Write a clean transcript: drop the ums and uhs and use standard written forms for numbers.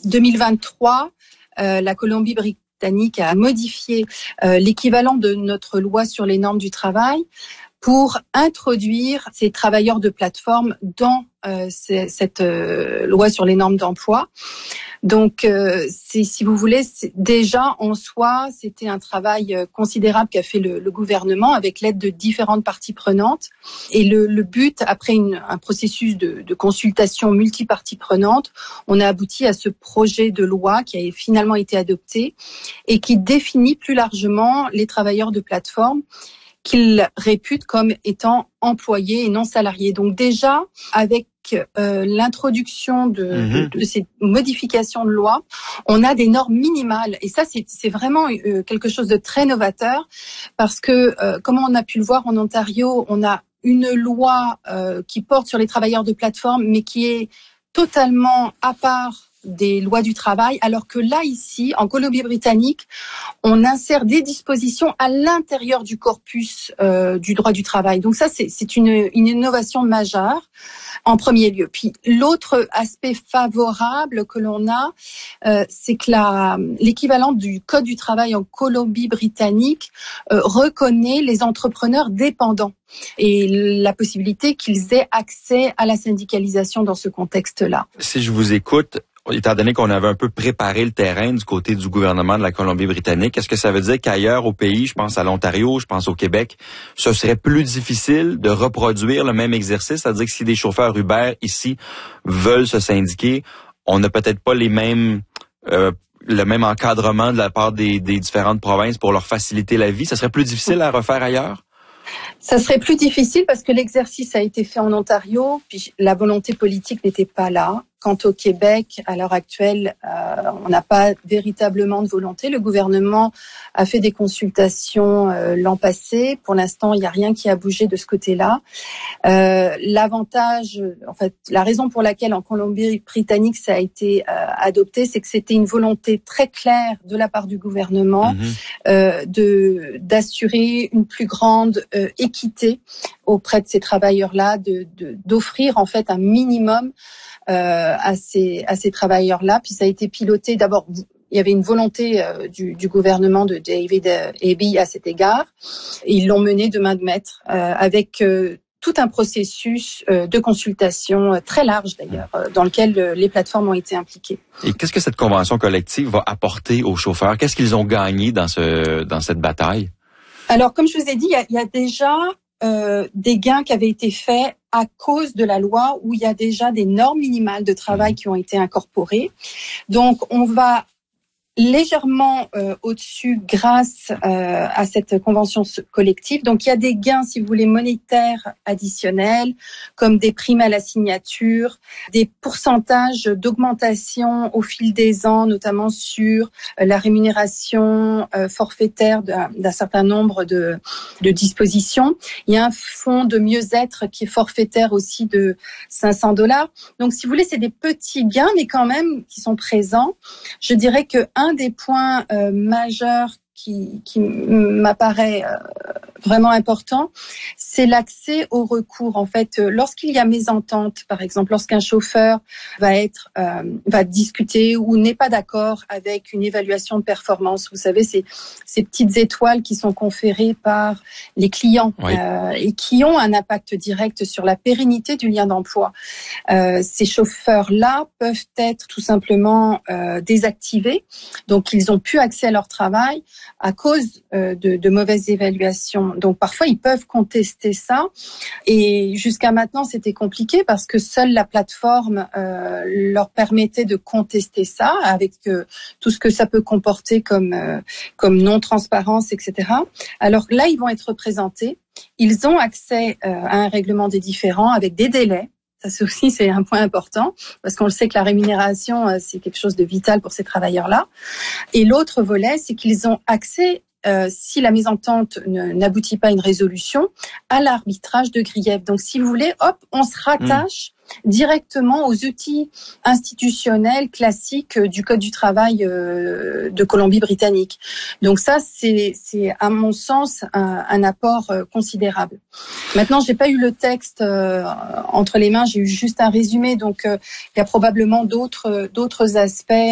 2023, la Colombie-Britannique a modifié l'équivalent de notre loi sur les normes du travail pour introduire ces travailleurs de plateforme dans cette loi sur les normes d'emploi. Donc, si vous voulez, déjà en soi, c'était un travail considérable qu'a fait le gouvernement avec l'aide de différentes parties prenantes. Et le but, après un processus de consultation multiparties prenantes, on a abouti à ce projet de loi qui a finalement été adopté et qui définit plus largement les travailleurs de plateforme qu'ils réputent comme étant employés et non salariés. Donc déjà, avec l'introduction de ces modifications de loi, on a des normes minimales. Et ça, c'est vraiment quelque chose de très novateur parce que, comme on a pu le voir en Ontario, on a une loi qui porte sur les travailleurs de plateforme, mais qui est totalement à part des lois du travail, alors que là, ici, en Colombie-Britannique, on insère des dispositions à l'intérieur du corpus du droit du travail. Donc ça, c'est une innovation majeure en premier lieu. Puis l'autre aspect favorable que l'on a, c'est que l'équivalent du Code du travail en Colombie-Britannique reconnaît les entrepreneurs dépendants et la possibilité qu'ils aient accès à la syndicalisation dans ce contexte-là. Si je vous écoute, étant donné qu'on avait un peu préparé le terrain du côté du gouvernement de la Colombie-Britannique, est-ce que ça veut dire qu'ailleurs au pays, je pense à l'Ontario, je pense au Québec, ce serait plus difficile de reproduire le même exercice? C'est-à-dire que si des chauffeurs Uber ici veulent se syndiquer, on n'a peut-être pas le même encadrement de la part des différentes provinces pour leur faciliter la vie. Ça serait plus difficile à refaire ailleurs? Ça serait plus difficile parce que l'exercice a été fait en Ontario, puis la volonté politique n'était pas là. Quant au Québec, à l'heure actuelle, on n'a pas véritablement de volonté. Le gouvernement a fait des consultations l'an passé. Pour l'instant, il n'y a rien qui a bougé de ce côté-là. L'avantage, en fait, la raison pour laquelle en Colombie-Britannique ça a été adopté, c'est que c'était une volonté très claire de la part du gouvernement d'assurer une plus grande équité auprès de ces travailleurs-là, d'offrir en fait un minimum à ces travailleurs-là. Puis ça a été piloté. D'abord, il y avait une volonté du gouvernement de David Eby à cet égard. Et ils l'ont mené de main de maître avec tout un processus de consultation très large d'ailleurs, dans lequel les plateformes ont été impliquées. Et qu'est-ce que cette convention collective va apporter aux chauffeurs? Qu'est-ce qu'ils ont gagné dans cette bataille? Alors, comme je vous ai dit, il y a déjà des gains qui avaient été faits à cause de la loi où il y a déjà des normes minimales de travail qui ont été incorporées. Donc, on va légèrement au-dessus grâce à cette convention collective. Donc, il y a des gains, si vous voulez, monétaires additionnels, comme des primes à la signature, des pourcentages d'augmentation au fil des ans, notamment sur la rémunération forfaitaire d'un certain nombre de dispositions. Il y a un fonds de mieux-être qui est forfaitaire aussi de $500. Donc, si vous voulez, c'est des petits gains, mais quand même qui sont présents. Je dirais que un des points majeurs qui m'apparaît vraiment important, c'est l'accès au recours. En fait, lorsqu'il y a mésentente, par exemple, lorsqu'un chauffeur va discuter ou n'est pas d'accord avec une évaluation de performance, vous savez, ces petites étoiles qui sont conférées par les clients et qui ont un impact direct sur la pérennité du lien d'emploi. Ces chauffeurs-là peuvent être tout simplement désactivés, donc ils ont plus accès à leur travail à cause de mauvaises évaluations. Donc parfois ils peuvent contester ça et jusqu'à maintenant c'était compliqué parce que seule la plateforme leur permettait de contester ça avec tout ce que ça peut comporter comme non-transparence, etc. Alors là ils vont être représentés, ils ont accès à un règlement des différends avec des délais. Ça aussi, c'est un point important parce qu'on le sait que la rémunération, c'est quelque chose de vital pour ces travailleurs-là. Et l'autre volet, c'est qu'ils ont accès, si la mésentente n'aboutit pas à une résolution, à l'arbitrage de grief. Donc, si vous voulez, hop, on se rattache directement aux outils institutionnels classiques du Code du travail de Colombie-Britannique. Donc ça, c'est à mon sens un apport considérable. Maintenant, j'ai pas eu le texte entre les mains, j'ai eu juste un résumé, donc il y a probablement d'autres aspects